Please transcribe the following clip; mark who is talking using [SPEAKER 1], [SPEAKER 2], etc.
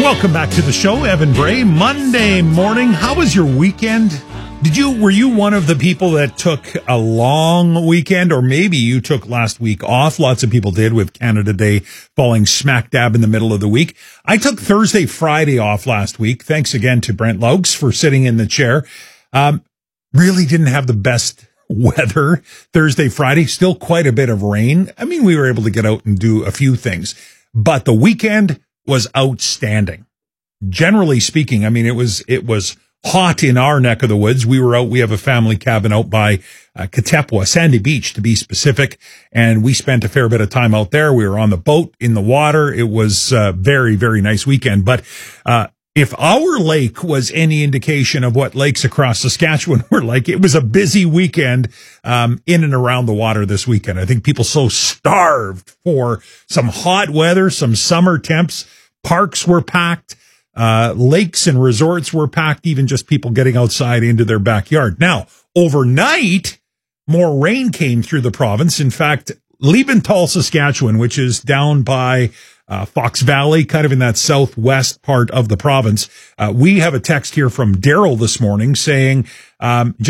[SPEAKER 1] Welcome back to the show, Evan Bray. Monday morning. How was your weekend? Were you one of the people that took a long weekend, or maybe you took last week off? Lots of people did, with Canada Day falling smack dab in the middle of the week. I took Thursday, Friday off last week. Thanks again to Brent Loucks for sitting in the chair. Really didn't have the best weather Thursday, Friday. Still quite a bit of rain. I mean, we were able to get out and do a few things, but the weekend was outstanding. Generally speaking, I mean, it was hot in our neck of the woods. We were out. We have a family cabin out by Katepwa, Sandy Beach to be specific, and we spent a fair bit of time out there. We were on the boat, in the water. It was a very, very nice weekend. But if our lake was any indication of what lakes across Saskatchewan were like, it was a busy weekend in and around the water this weekend. I think people so starved for some hot weather, some summer temps. Parks were packed. Lakes and resorts were packed, even just people getting outside into their backyard. Now, overnight, more rain came through the province. In fact, Liebenthal, Saskatchewan, which is down by Fox Valley, kind of in that southwest part of the province. We have a text here from Daryl this morning saying,